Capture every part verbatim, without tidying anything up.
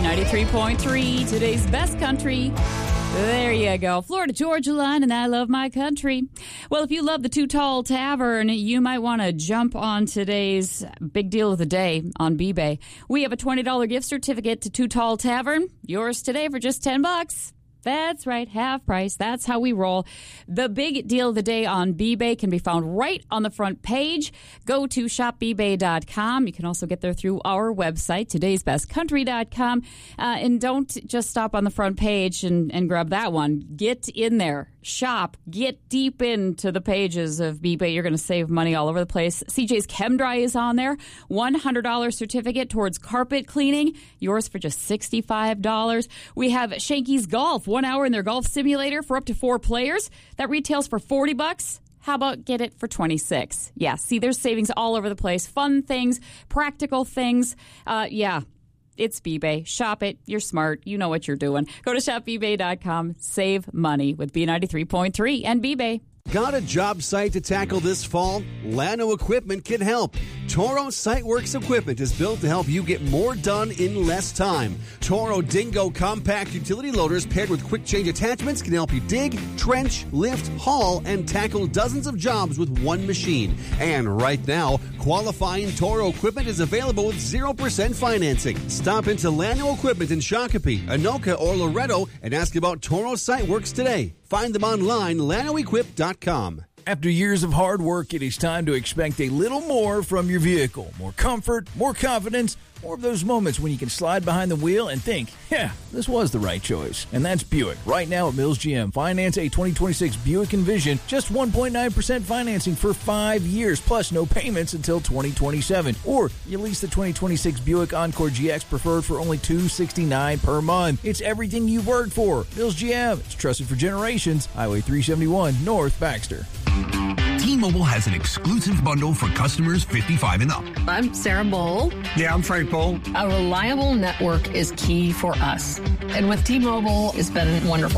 ninety-three point three, today's best country. There you go. Florida Georgia Line, and I love my country. Well, if you love the Too Tall Tavern, you might want to jump on today's big deal of the day on B-Bay. We have a twenty dollars gift certificate to Too Tall Tavern. Yours today for just ten bucks. That's right, half price. That's how we roll. The big deal of the day on B-Bay can be found right on the front page. Go to shop b bay dot com. You can also get there through our website, todays best country dot com. Uh, and don't just stop on the front page and, and grab that one. Get in there. Shop. Get deep into the pages of B-Bay. You're going to save money all over the place. C J's Chem Dry is on there. one hundred dollars certificate towards carpet cleaning. Yours for just sixty-five dollars. We have Shanky's Golf. One hour in their golf simulator for up to four players. That retails for forty bucks. How about get it for twenty-six? Yeah, see, there's savings all over the place. Fun things, practical things. Uh, yeah, it's B-Bay. Shop it. You're smart. You know what you're doing. Go to shop b bay dot com. Save money with B ninety-three point three and B-Bay. Got a job site to tackle this fall? Llano Equipment can help. Toro SiteWorks equipment is built to help you get more done in less time. Toro Dingo compact utility loaders paired with quick change attachments can help you dig, trench, lift, haul, and tackle dozens of jobs with one machine. And right now, qualifying Toro equipment is available with zero percent financing. Stop into Llano Equipment in Shakopee, Anoka, or Loretto and ask about Toro SiteWorks today. Find them online, llano equip dot com. After years of hard work, it is time to expect a little more from your vehicle. More comfort, more confidence, more of those moments when you can slide behind the wheel and think, yeah, this was the right choice. And that's Buick. Right now at Mills G M, finance a twenty twenty-six Buick Envision, just one point nine percent financing for five years, plus no payments until twenty twenty-seven. Or you lease the twenty twenty-six Buick Encore G X Preferred for only two hundred sixty-nine dollars per month. It's everything you've worked for. Mills G M, it's trusted for generations. Highway three seventy-one, North Baxter. T-Mobile has an exclusive bundle for customers fifty-five and up. I'm Sarah Bowl. Yeah, I'm Frank Bowl. A reliable network is key for us. And with T-Mobile, it's been wonderful.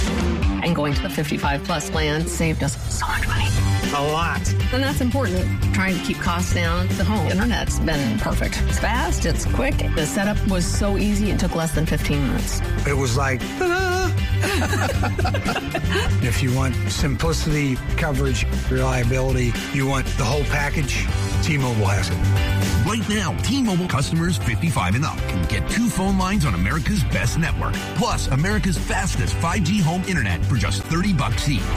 And going to the fifty-five plus plan saved us so much money. A lot. And that's important. Trying to keep costs down. The home internet's been perfect. It's fast. It's quick. The setup was so easy. It took less than fifteen minutes. It was like, ta-da! If you want simplicity, coverage, reliability, you want the whole package, T-Mobile has it. Right now, T-Mobile customers fifty-five and up can get two phone lines on America's best network, plus America's fastest five G home internet for just thirty bucks each.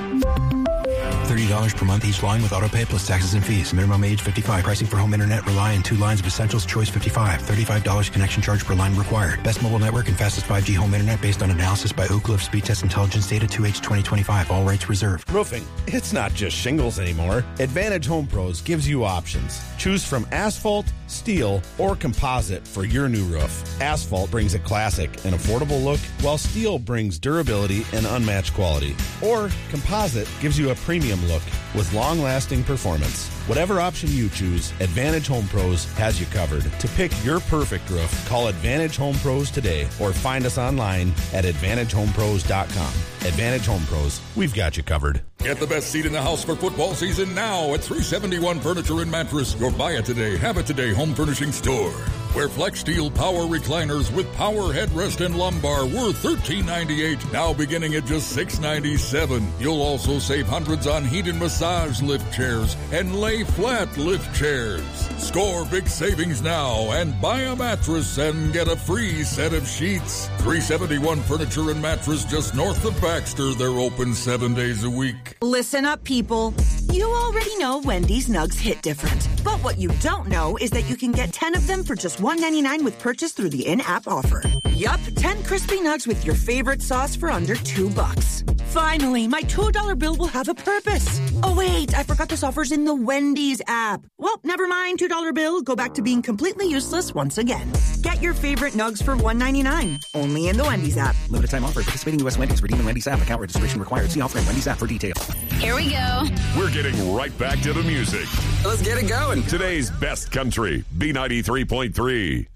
thirty dollars per month each line with autopay plus taxes and fees. Minimum age fifty-five. Pricing for home internet rely on two lines of Essentials Choice fifty-five. thirty-five dollars connection charge per line required. Best mobile network and fastest five G home internet based on analysis by Oak Cliff Speed Test Intelligence Data two H twenty twenty-five. All rights reserved. Roofing. It's not just shingles anymore. Advantage Home Pros gives you options. Choose from asphalt, steel, or composite for your new roof. Asphalt brings a classic and affordable look, while steel brings durability and unmatched quality. Or composite gives you a premium look with long-lasting performance. Whatever option you choose, Advantage Home Pros has you covered. To pick your perfect roof, call Advantage Home Pros today or find us online at advantage home pros dot com. Advantage Home Pros, we've got you covered. Get the best seat in the house for football season now at three seventy-one Furniture and Mattress, your buy it today, have it today home furnishing store. Where Flex Steel power recliners with power headrest and lumbar were thirteen ninety-eight, now beginning at just six ninety-seven. You'll also save hundreds on heated massage lift chairs and lay flat lift chairs. Score big savings now and buy a mattress and get a free set of sheets. three seventy-one Furniture and Mattress, just north of Baxter. They're open seven days a week. Listen up, people. You already know Wendy's Nugs hit different. But what you don't know is that you can get ten of them for just one ninety-nine with purchase through the in-app offer. Yup, ten crispy nugs with your favorite sauce for under two bucks. Finally, my two dollar bill will have a purpose. Oh, wait, I forgot this offer's in the Wendy's app. Well, never mind, two dollar bill. Go back to being completely useless once again. Get your favorite nugs for one ninety-nine. Only in the Wendy's app. Limited time offer. Participating U S Wendy's. Redeem in Wendy's app. Account registration required. See offer in Wendy's app for details. Here we go. We're getting right back to the music. Let's get it going. Today's best country, B ninety-three point three.